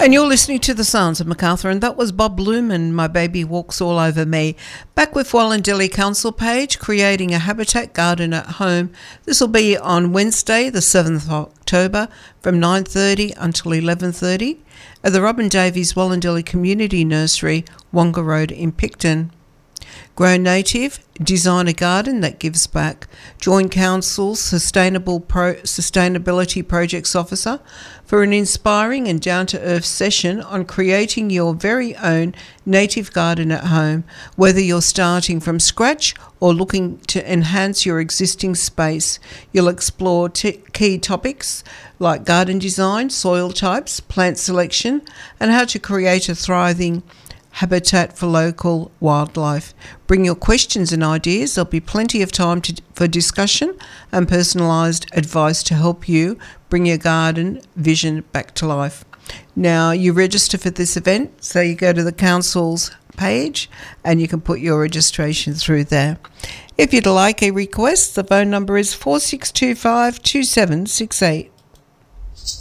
And you're listening to the Sounds of Macarthur, and that was Bob Luman, My Baby Walks All Over Me. Back with Wallandilly Council page, creating a habitat garden at home. This will be on Wednesday, the 7th of October, from 9:30 until 11:30 at the Robin Davies Wallandilly Community Nursery, Wonga Road in Picton. Grow Native, design a garden that gives back. Join Council's Sustainability Projects Officer for an inspiring and down-to-earth session on creating your very own native garden at home, whether you're starting from scratch or looking to enhance your existing space. You'll explore key topics like garden design, soil types, plant selection, and how to create a thriving habitat for local wildlife. Bring your questions and ideas. There'll be plenty of time for discussion and personalised advice to help you bring your garden vision back to life. Now, you register for this event, so you go to the council's page and you can put your registration through there. If you'd like a request, the phone number is 4625 2768.